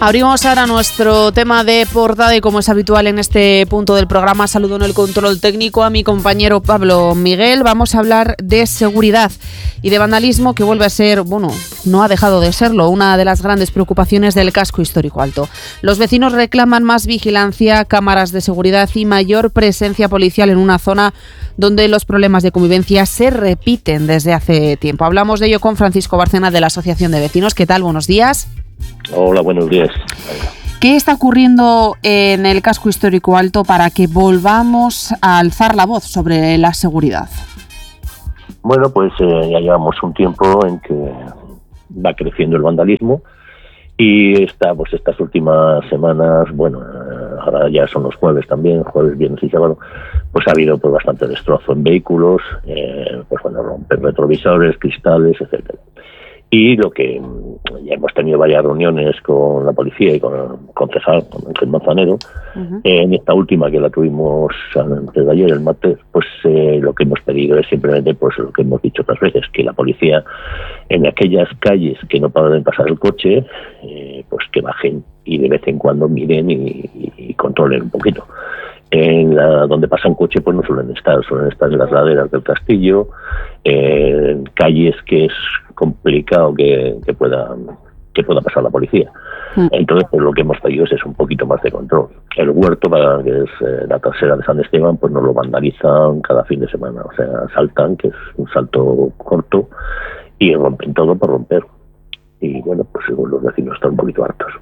Abrimos ahora nuestro tema de portada y, como es habitual en este punto del programa, saludo en el control técnico a mi compañero Pablo Miguel. Vamos a hablar de seguridad y de vandalismo, que vuelve a ser, no ha dejado de serlo, una de las grandes preocupaciones del casco histórico alto. Los vecinos reclaman más vigilancia, cámaras de seguridad y mayor presencia policial en una zona donde los problemas de convivencia se repiten desde hace tiempo. Hablamos de ello con Francisco Bárcena, de la Asociación de Vecinos. ¿Qué tal? Buenos días. Hola, buenos días. ¿Qué está ocurriendo en el casco histórico alto para que volvamos a alzar la voz sobre la seguridad? Bueno, pues ya llevamos un tiempo en que va creciendo el vandalismo y estas últimas semanas, ahora ya son los jueves también, jueves, viernes y sábado, pues ha habido bastante destrozo en vehículos, romper retrovisores, cristales, etcétera. Y lo que ya hemos tenido varias reuniones con la policía y con el concejal, con Ángel Manzanero. En esta última, que la tuvimos antes de ayer, el martes, lo que hemos pedido es simplemente lo que hemos dicho otras veces, que la policía en aquellas calles que no pueden pasar el coche, que bajen y de vez en cuando miren y controlen un poquito. Donde pasan coche no suelen estar en las laderas del castillo, en calles que es complicado que pueda pasar la policía. Entonces, lo que hemos pedido es un poquito más de control. El huerto, que es la trasera de San Esteban, nos lo vandalizan cada fin de semana. O sea, saltan, que es un salto corto, y rompen todo por romper. Y los vecinos están un poquito hartos.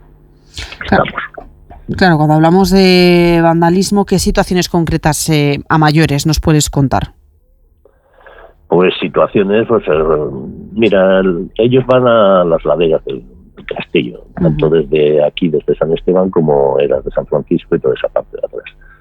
Claro, cuando hablamos de vandalismo, ¿qué situaciones concretas a mayores nos puedes contar? Pues situaciones, mira, ellos van a las laderas del castillo, tanto desde aquí, desde San Esteban, como era de San Francisco y toda esa parte de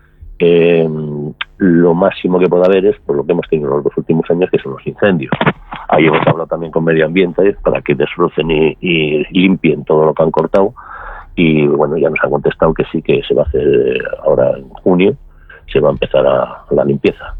atrás. Lo máximo que puede haber es, por lo que hemos tenido en los 2 últimos años, que son los incendios. Ahí hemos hablado también con Medio Ambiente para que desbrocen y limpien todo lo que han cortado. Y ya nos han contestado que sí, que se va a hacer ahora en junio, se va a empezar la limpieza.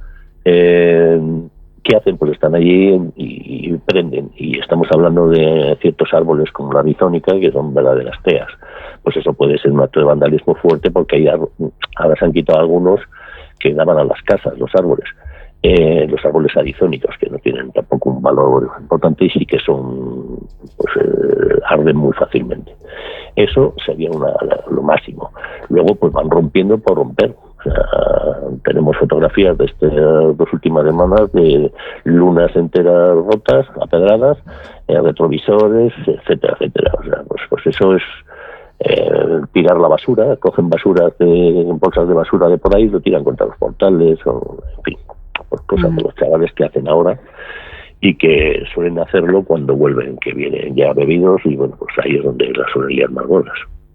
¿Qué hacen? Pues están allí y prenden. Y estamos hablando de ciertos árboles como la arizónica, que son verdaderas teas. Pues eso puede ser un acto de vandalismo fuerte, porque ahora se han quitado algunos que daban a las casas, los árboles. Los árboles arizónicos, que no tienen tampoco un valor importante y sí que son, arden muy fácilmente. Eso sería lo máximo. Luego van rompiendo por romper. O sea, tenemos fotografías de estas 2 últimas semanas de lunas enteras rotas, apedradas, retrovisores, etcétera, etcétera. O sea, pues eso es tirar la basura, cogen basuras bolsas de basura de por ahí, lo tiran contra los portales, en fin, cosas de los chavales que hacen ahora y que suelen hacerlo cuando vuelven, que vienen ya bebidos, y ahí es donde las suelen liar más gordas.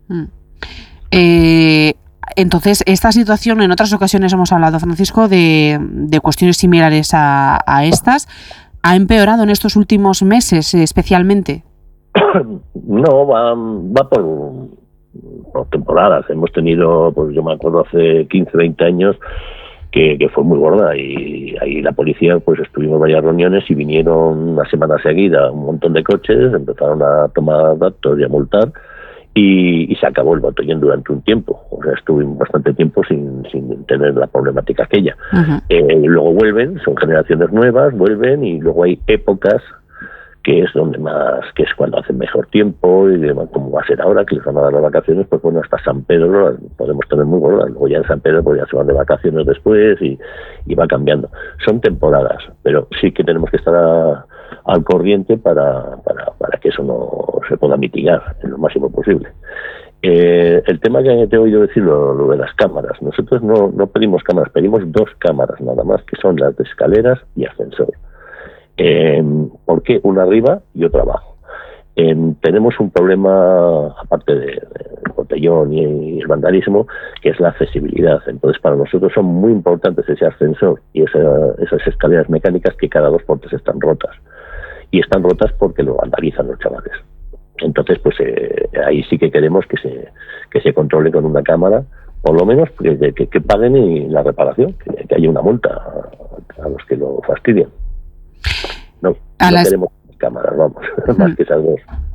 Entonces, esta situación, en otras ocasiones hemos hablado, Francisco, de cuestiones similares a estas, ¿ha empeorado en estos últimos meses especialmente? No, va por temporadas. Hemos tenido, yo me acuerdo hace 15, 20 años, que fue muy gorda, y ahí la policía, estuvimos varias reuniones y vinieron una semana seguida un montón de coches, empezaron a tomar datos y a multar, y se acabó el botellón durante un tiempo. O sea, estuvimos bastante tiempo sin tener la problemática aquella. Luego vuelven, son generaciones nuevas, vuelven, y luego hay épocas que es cuando hacen mejor tiempo, y como va a ser ahora, que les van a dar las vacaciones, hasta San Pedro podemos tener muy gordas. Luego ya en San Pedro ya se van de vacaciones después y va cambiando. Son temporadas, pero sí que tenemos que estar al corriente para que eso no se pueda mitigar en lo máximo posible. El tema que te he oído decir, lo de las cámaras, nosotros no pedimos cámaras, pedimos 2 cámaras nada más, que son las de escaleras y ascensor. ¿Por qué? Una arriba y otra abajo. Tenemos un problema, aparte del botellón y el vandalismo, que es la accesibilidad. Entonces, para nosotros son muy importantes ese ascensor y esas escaleras mecánicas, que cada 2 por 3 están rotas. Y están rotas porque lo vandalizan los chavales. Entonces, ahí sí que queremos que se controle con una cámara, por lo menos que paguen la reparación, que haya una multa a los que lo fastidian. No queremos cámaras, más que esas 2.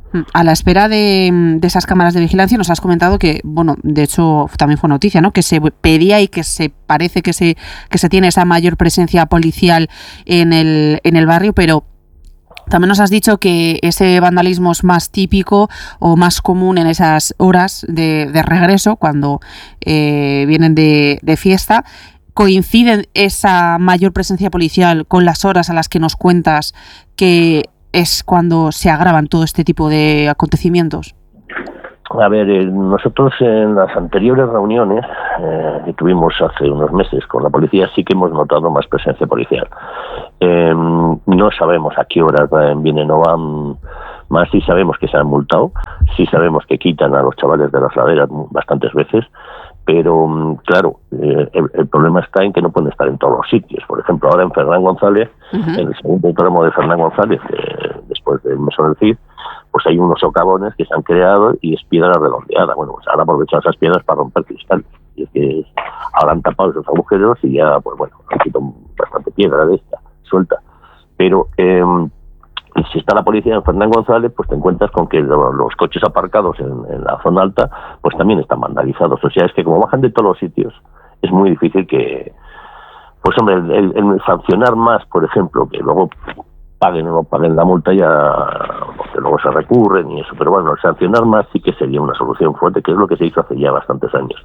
A la espera de esas cámaras de vigilancia, nos has comentado que, bueno, de hecho también fue noticia, ¿no?, que se pedía y que se parece que se tiene esa mayor presencia policial en el barrio, pero también nos has dicho que ese vandalismo es más típico o más común en esas horas de regreso, cuando vienen de fiesta. ¿Coincide esa mayor presencia policial con las horas a las que nos cuentas que es cuando se agravan todo este tipo de acontecimientos? A ver, nosotros en las anteriores reuniones que tuvimos hace unos meses con la policía sí que hemos notado más presencia policial. No sabemos a qué horas vienen o van más, sí sabemos que se han multado, sí sabemos que quitan a los chavales de las laderas bastantes veces, pero claro, el problema está en que no pueden estar en todos los sitios. Por ejemplo, ahora en Fernán González, en el segundo tramo de Fernán González, después del Mesón del Cid, pues hay unos socavones que se han creado y es piedra redondeada. Bueno, pues ahora aprovechan esas piedras para romper cristal. Y es que ahora han tapado esos agujeros y ya, pues bueno, han quitado bastante piedra de esta, suelta. Pero si está la policía en Fernán González, pues te encuentras con que los coches aparcados en la zona alta, pues también están vandalizados. O sea, es que como bajan de todos los sitios, es muy difícil que... Pues hombre, el sancionar más, por ejemplo, que luego paguen o no paguen la multa ya, porque luego se recurren y eso, pero bueno, el sancionar más sí que sería una solución fuerte, que es lo que se hizo hace ya bastantes años.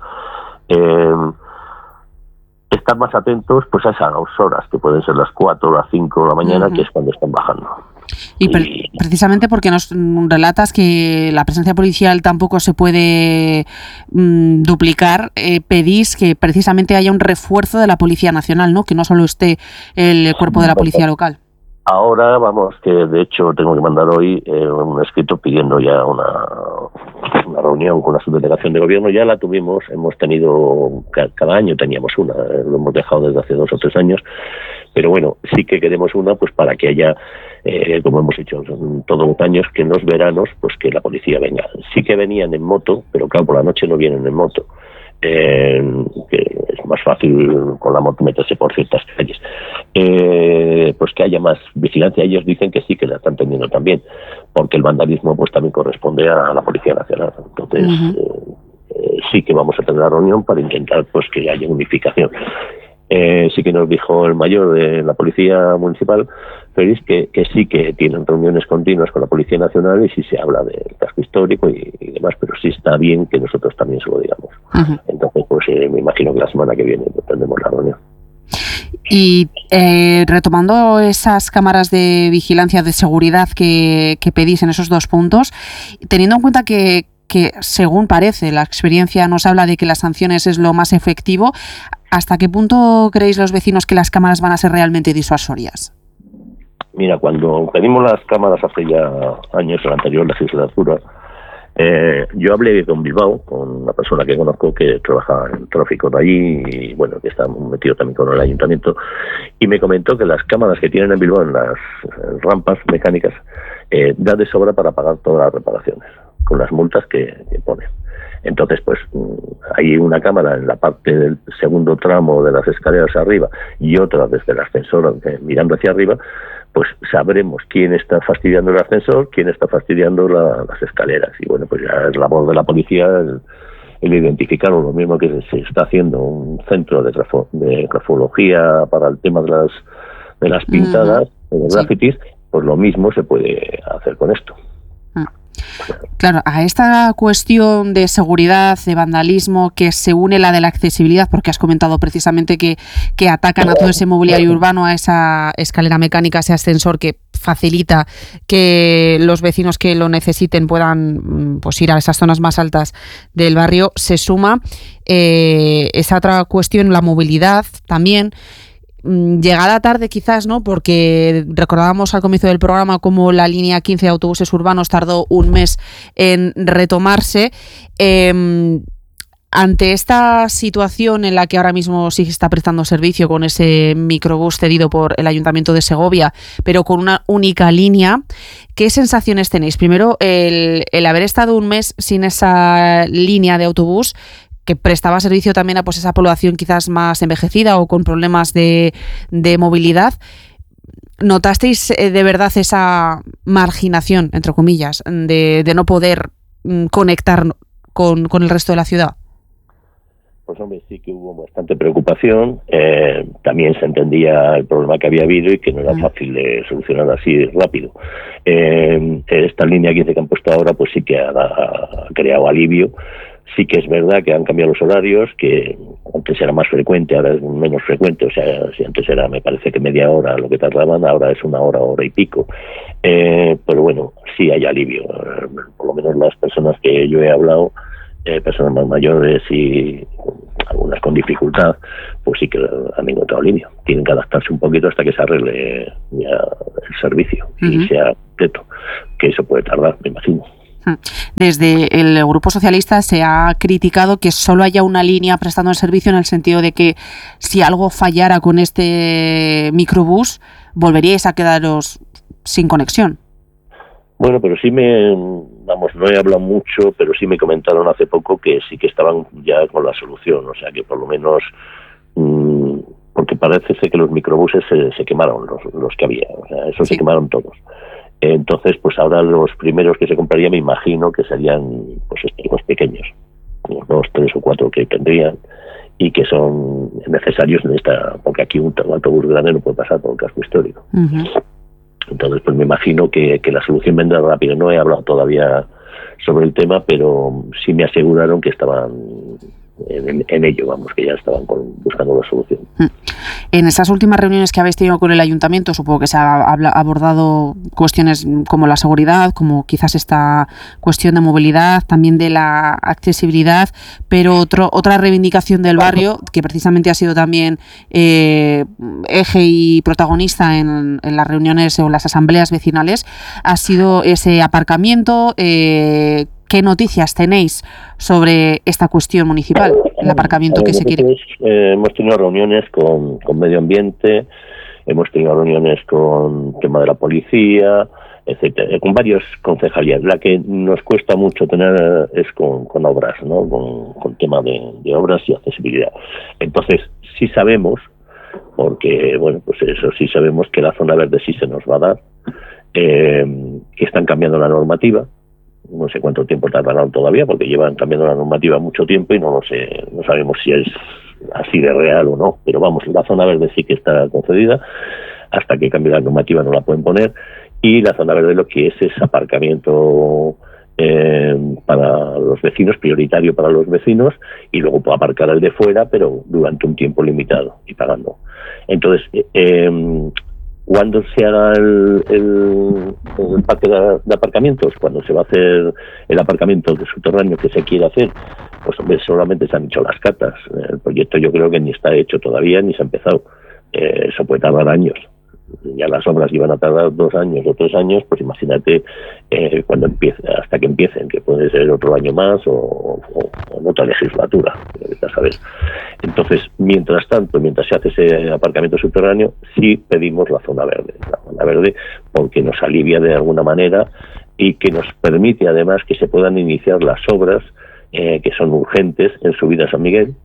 Estar más atentos pues a esas horas, que pueden ser las 4 o las 5 de la mañana, que es cuando están bajando. Y precisamente porque nos relatas que la presencia policial tampoco se puede duplicar, pedís que precisamente haya un refuerzo de la Policía Nacional, ¿no?, que no solo esté el cuerpo de la policía local. Ahora vamos, que de hecho tengo que mandar hoy un escrito pidiendo ya una reunión con la subdelegación de gobierno. Ya la tuvimos, hemos tenido, cada año teníamos una, lo hemos dejado desde hace 2 o 3 años, pero bueno, sí que queremos una pues para que haya, como hemos hecho todos los años, que en los veranos pues que la policía venga. Sí que venían en moto, pero claro, por la noche no vienen en moto. Que es más fácil con la moto meterse por ciertas calles, pues que haya más vigilancia. Ellos dicen que sí, que la están teniendo también, porque el vandalismo pues también corresponde a la Policía Nacional. Entonces sí que vamos a tener la reunión para intentar pues que haya unificación. Sí que nos dijo el mayor de la Policía Municipal, Félix, que sí que tienen reuniones continuas con la Policía Nacional y sí se habla del casco histórico y demás, pero sí está bien que nosotros también se lo digamos. Entonces, pues me imagino que la semana que viene tendremos la reunión. Y retomando esas cámaras de vigilancia de seguridad que pedís en esos 2 puntos, teniendo en cuenta que según parece, la experiencia nos habla de que las sanciones es lo más efectivo, ¿hasta qué punto creéis los vecinos que las cámaras van a ser realmente disuasorias? Mira, cuando pedimos las cámaras hace ya años, en la anterior legislatura, yo hablé con Bilbao, con una persona que conozco que trabaja en tráfico de allí y bueno, que está metido también con el ayuntamiento, y me comentó que las cámaras que tienen en Bilbao en las rampas mecánicas da de sobra para pagar todas las reparaciones, con las multas que ponen. Entonces, pues hay una cámara en la parte del segundo tramo de las escaleras arriba y otra desde el ascensor mirando hacia arriba, pues sabremos quién está fastidiando el ascensor, quién está fastidiando las escaleras. Y bueno, pues ya es labor de la policía el identificarlo, lo mismo que se está haciendo un centro de grafología para el tema de las pintadas, de los grafitis, pues lo mismo se puede hacer con esto. Claro, a esta cuestión de seguridad, de vandalismo, que se une la de la accesibilidad, porque has comentado precisamente que atacan a todo ese mobiliario urbano, a esa escalera mecánica, ese ascensor que facilita que los vecinos que lo necesiten puedan pues ir a esas zonas más altas del barrio, se suma esa otra cuestión, la movilidad también. Llegada tarde quizás, ¿no? Porque recordábamos al comienzo del programa cómo la línea 15 de autobuses urbanos tardó 1 mes en retomarse. Ante esta situación en la que ahora mismo sí se está prestando servicio con ese microbús cedido por el Ayuntamiento de Segovia, pero con una única línea, ¿qué sensaciones tenéis? Primero, el haber estado 1 mes sin esa línea de autobús, que prestaba servicio también a pues esa población quizás más envejecida o con problemas de movilidad. ¿Notasteis de verdad esa marginación, entre comillas, de no poder conectar con el resto de la ciudad? Pues hombre, sí que hubo bastante preocupación. También se entendía el problema que había habido y que no era fácil de solucionar así rápido. Esta línea 15 que han puesto ahora pues sí que ha creado alivio. Sí que es verdad que han cambiado los horarios, que antes era más frecuente, ahora es menos frecuente. O sea, si antes era, me parece que media hora lo que tardaban, ahora es una hora y pico. Pero bueno, sí hay alivio. Por lo menos las personas que yo he hablado, personas más mayores y algunas con dificultad, pues sí que han encontrado alivio. Tienen que adaptarse un poquito hasta que se arregle ya el servicio y sea completo, que eso puede tardar, me imagino. Desde el Grupo Socialista se ha criticado que solo haya una línea prestando el servicio, en el sentido de que si algo fallara con este microbús, volveríais a quedaros sin conexión. Bueno, pero sí no he hablado mucho, pero sí me comentaron hace poco que sí que estaban ya con la solución, o sea que por lo menos, porque parece ser que los microbuses se quemaron, los que había, o sea, esos se quemaron todos. Entonces, pues ahora los primeros que se comprarían, me imagino que serían pues los pequeños, los 2, 3 o 4 que tendrían y que son necesarios porque aquí un autobús grande no puede pasar por el casco histórico. Entonces, pues me imagino que la solución vendrá rápido. No he hablado todavía sobre el tema, pero sí me aseguraron que estaban en ello, vamos, que ya estaban buscando la solución. En esas últimas reuniones que habéis tenido con el ayuntamiento, supongo que se ha abordado cuestiones como la seguridad, como quizás esta cuestión de movilidad, también de la accesibilidad, pero otra reivindicación del barrio, que precisamente ha sido también eje y protagonista en las reuniones o las asambleas vecinales, ha sido ese aparcamiento. ¿Qué noticias tenéis sobre esta cuestión municipal, el aparcamiento que se quiere? Hemos tenido reuniones con Medio Ambiente, hemos tenido reuniones con el tema de la policía, etcétera, con varios concejalías. La que nos cuesta mucho tener es con obras, ¿no? Con tema de obras y accesibilidad. Entonces, sí sabemos, porque, bueno, pues eso sí sabemos que la zona verde sí se nos va a dar, que están cambiando la normativa. No sé cuánto tiempo tardarán todavía, porque llevan cambiando la normativa mucho tiempo y no sabemos si es así de real o no, pero vamos, la zona verde sí que está concedida, hasta que cambie la normativa no la pueden poner, y la zona verde lo que es aparcamiento para los vecinos, prioritario para los vecinos, y luego puede aparcar el de fuera, pero durante un tiempo limitado y pagando. Entonces, ¿cuándo se haga el parque de aparcamientos? Cuando se va a hacer el aparcamiento de subterráneo que se quiere hacer, pues hombre, solamente se han hecho las catas. El proyecto yo creo que ni está hecho todavía, ni se ha empezado. Eso puede tardar años. Ya las obras iban a tardar 2 años o 3 años, pues imagínate cuando empiece, hasta que empiecen, que puede ser otro año más o en otra legislatura, ya sabes. Entonces, mientras se hace ese aparcamiento subterráneo, sí pedimos la zona verde porque nos alivia de alguna manera y que nos permite además que se puedan iniciar las obras que son urgentes en subida a San Miguel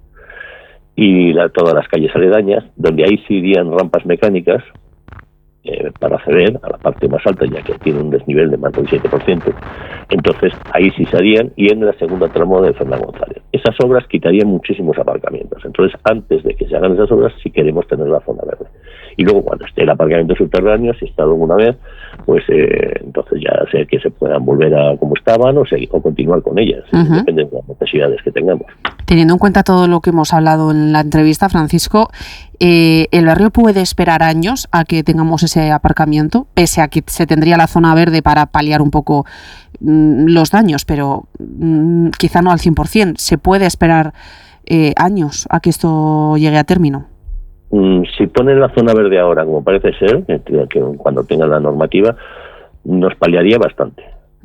y todas las calles aledañas, donde ahí sí irían rampas mecánicas para acceder a la parte más alta, ya que tiene un desnivel de más del 7%. Entonces, ahí sí se harían, y en la segunda tramo de Fernán González. Esas obras quitarían muchísimos aparcamientos. Entonces, antes de que se hagan esas obras, sí queremos tener la zona verde. Y luego, cuando esté el aparcamiento subterráneo, si está alguna vez, pues entonces ya sé que se puedan volver a como estaban o continuar con ellas. Depende de las necesidades que tengamos. Teniendo en cuenta todo lo que hemos hablado en la entrevista, Francisco, ¿el barrio puede esperar años a que tengamos ese aparcamiento, pese a que se tendría la zona verde para paliar un poco los daños, pero quizá no al 100%? ¿Se puede esperar años a que esto llegue a término? Si ponen la zona verde ahora, como parece ser, que cuando tengan la normativa, nos paliaría bastante.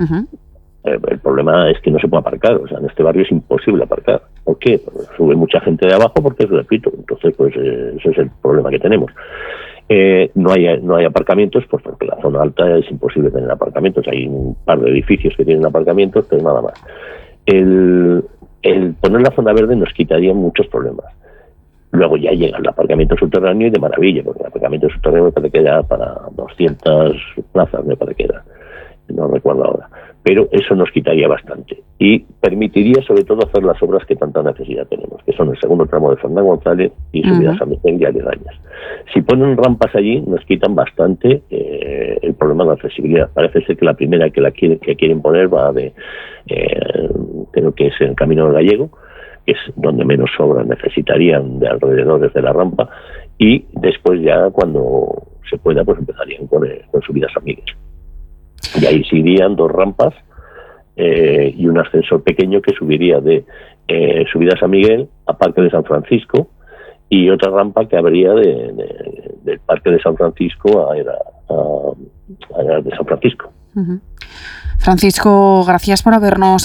El problema es que no se puede aparcar, o sea, en este barrio es imposible aparcar. ¿Por qué? Porque sube mucha gente de abajo porque, repito, entonces pues ese es el problema que tenemos. No hay aparcamientos, pues porque la zona alta es imposible tener aparcamientos. Hay un par de edificios que tienen aparcamientos, pero nada más. El poner la zona verde nos quitaría muchos problemas. Luego ya llega el aparcamiento subterráneo y de maravilla, porque el aparcamiento subterráneo me parece que era para 200 plazas, me parece que era, no recuerdo ahora. Pero eso nos quitaría bastante y permitiría sobre todo hacer las obras que tanta necesidad tenemos, que son el segundo tramo de Fernán González y subida a San Miguel y Aledañas. Si ponen rampas allí, nos quitan bastante el problema de la accesibilidad. Parece ser que la primera que quieren poner va de, creo que es en el Camino del Gallego, que es donde menos obras necesitarían de alrededores de la rampa, y después ya cuando se pueda pues empezarían con subida a San Miguel. Y ahí se irían 2 rampas y un ascensor pequeño que subiría de subida a San Miguel a Parque de San Francisco, y otra rampa que habría del Parque de San Francisco a de San Francisco. Francisco, gracias por habernos